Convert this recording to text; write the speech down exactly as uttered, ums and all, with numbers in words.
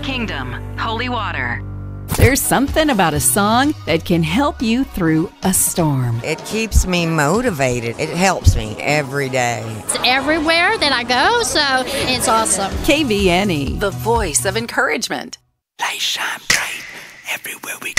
Kingdom, Holy Water. There's something about a song that can help you through a storm. It keeps me motivated. It helps me every day. It's everywhere that I go, so it's awesome. K V N E, the voice of encouragement. Light shine bright everywhere we